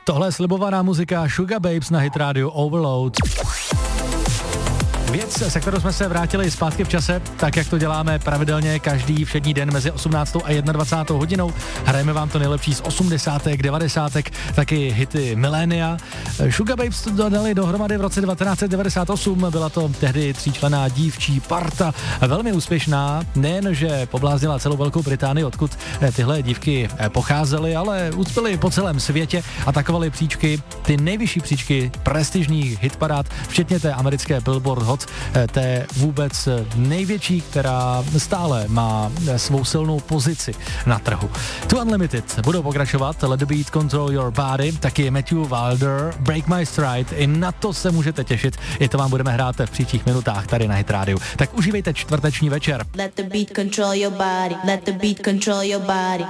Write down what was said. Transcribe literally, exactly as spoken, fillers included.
Tohle je slibovaná muzika Sugar Babes na Hit Radio Overload. Věc, se kterou jsme se vrátili zpátky v čase, tak jak to děláme pravidelně každý všední den mezi osmnáctou a dvacátou jednou hodinou. Hrajeme vám to nejlepší z osmdesátek, devadesátek, taky hity milénia. Sugar Babes to dodali dohromady v roce devatenáct set devadesát osm, byla to tehdy tříčlenná dívčí parta, velmi úspěšná, nejen, že pobláznila celou Velkou Británii, odkud tyhle dívky pocházely, ale uspěly po celém světě, atakovaly příčky, ty nejvyšší příčky prestižních hitparád, včetně té americké Billboard Hot, té vůbec největší, která stále má svou silnou pozici na trhu. To Unlimited budou pokračovat, Let the Beat Control Your Body, taky Matthew Wilder, Break My Stride, i na to se můžete těšit, i to vám budeme hrát v příštích minutách tady na Hit Radio. Tak užívejte čtvrteční večer. Let the beat control your body, let the beat control your body.